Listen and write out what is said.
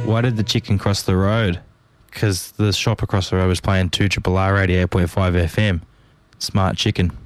Why did the chicken cross the road? Because the shop across the road was playing 2RRR 88.5 FM. Smart chicken.